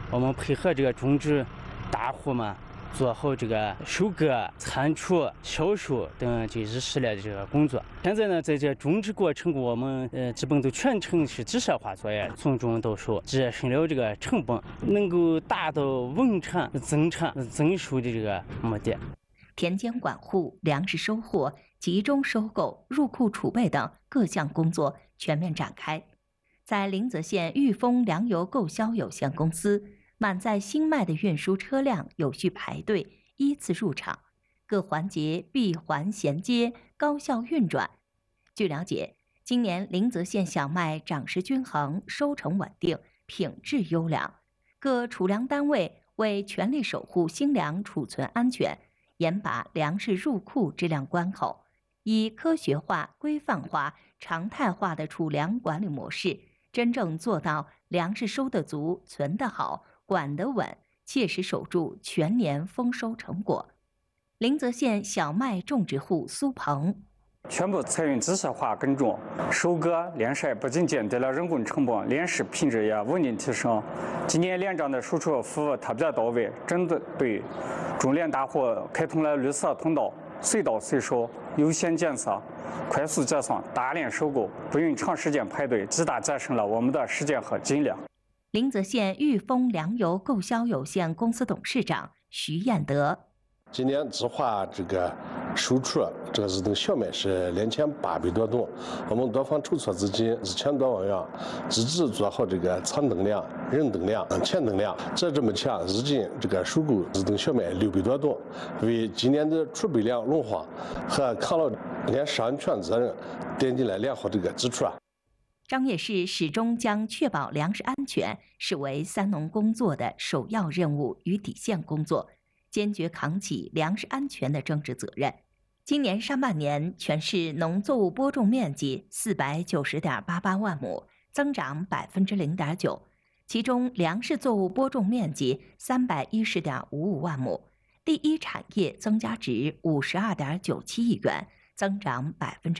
我们配合这个种植大户嘛，做好这个收割、仓储、销售等这一系列的这个工作。现在呢，在这种植过程，我们基本都全程是机械化作业，从种到收，节省了这个成本，能够达到稳产、增产、增收的这个目的。 田间管护、粮食收获、集中收购、入库储备等各项工作全面展开。在临泽县裕丰粮油购销有限公司，满载新麦的运输车辆有序排队，依次入场，各环节闭环衔接，高效运转。据了解，今年临泽县小麦长势均衡，收成稳定，品质优良。各储粮单位为全力守护新粮储存安全，严把粮食入库质量关口，以科学化、规范化、常态化的储粮管理模式，真正做到粮食收得足、存得好、管得稳，切实守住全年丰收成果。临泽县小麦种植户苏鹏。 全部采用机械化耕种，收割、晾晒不仅减低了人工成本，粮食品质也稳定提升。今年连长的输出服务特别到位，针对种粮大户开通了绿色通道，随到随收，优先检测，快速结算，大量收购，不用长时间排队，极大节省了我们的时间和精力。 临泽县裕丰粮油购销有限公司董事长徐彦德。 今年计划这个收出这个日等小麦是2800多吨，我们多方筹措资金1000多万元，积极做好这个仓等量、人等量、钱等量。这么强，日均这个收购日等小麦600多吨，为今年的储备粮融化和抗涝粮食安全责任奠定了良好这个基础。 张掖市始终将确保粮食安全视为三农工作的首要任务与底线工作，坚决扛起粮食安全的政治责任。今年上半年，全市农作物播种面积490.88万亩，增长0.9%，其中粮食作物播种面积310.55万亩，第一产业增加值52.97亿元，增长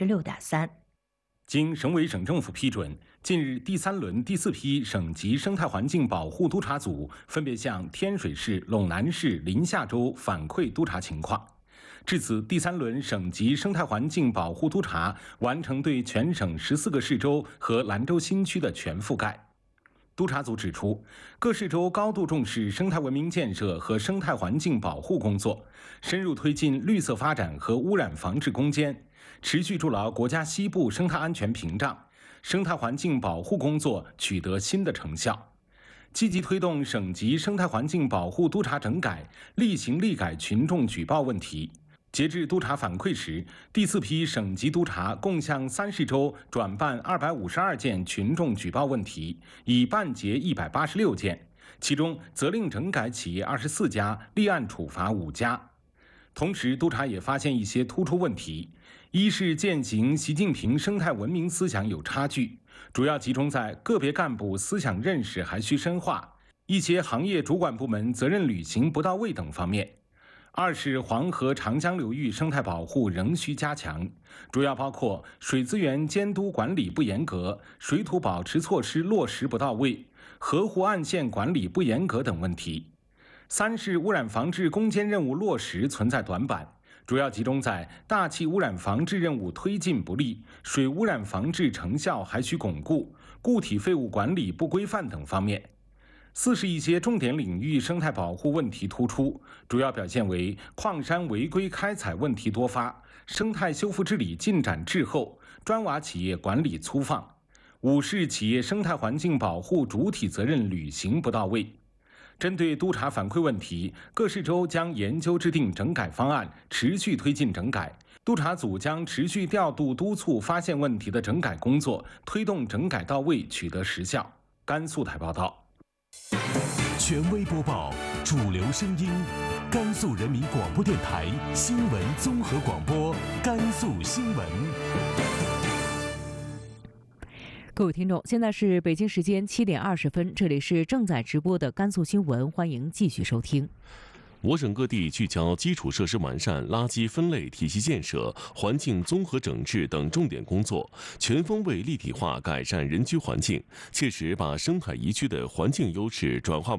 6.3%。 经省委省政府批准，近日第3轮第4批省级生态环境保护督察组分别向天水市、陇南市、临夏州反馈督查情况。至此，第3轮省级生态环境保护督查完成对全省14个市州和兰州新区的全覆盖。督查组指出，各市州高度重视生态文明建设和生态环境保护工作，深入推进绿色发展和污染防治攻坚，持续筑牢国家西部生态安全屏障，生态环境保护工作取得新的成效。积极推动省级生态环境保护督查整改，厉行厉改群众举报问题。截至督查反馈时，第4批省级督查共向3市州转办252件群众举报问题，已办结186件，其中责令整改企业24家，立案处罚5家。同时，督查也发现一些突出问题：一是践行习近平生态文明思想有差距，主要集中在个别干部思想认识还需深化，一些行业主管部门责任履行不到位等方面。二是黄河、长江流域生态保护仍需加强，主要包括水资源监督管理不严格、水土保持措施落实不到位、河湖岸线管理不严格等问题。三是污染防治攻坚任务落实存在短板，主要集中在大气污染防治任务推进不力、水污染防治成效还需巩固、固体废物管理不规范等方面。四是一些重点领域生态保护问题突出，主要表现为矿山违规开采问题多发，生态修复治理进展滞后，砖瓦企业管理粗放。五是企业生态环境保护主体责任履行不到位。针对督查反馈问题，各市州将研究制定整改方案，持续推进整改。督查组将持续调度督促发现问题的整改工作，推动整改到位，取得实效。甘肃台报道。 权威播报，主流声音，甘肃人民广播电台新闻综合广播，甘肃新闻。 各位听众，现在是北京时间7点20分，这里是正在直播的甘肃新闻，欢迎继续收听。 我省各地聚焦基础设施完善、垃圾分类体系建设、环境综合整治等重点工作，全方位立体化改善人居环境，切实把生态宜居的环境优势转化